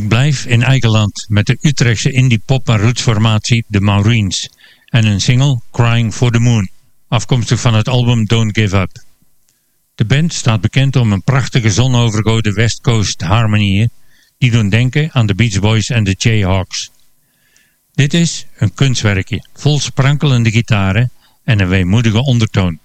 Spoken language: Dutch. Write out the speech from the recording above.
Ik blijf in eigen land met de Utrechtse indie pop en rootsformatie The Maureen's en hun single Crying for the Moon, afkomstig van het album Don't Give Up. De band staat bekend om een prachtige zonovergoten West Coast harmonieën die doen denken aan de Beach Boys en de Jayhawks. Dit is een kunstwerkje vol sprankelende gitaren en een weemoedige ondertoon.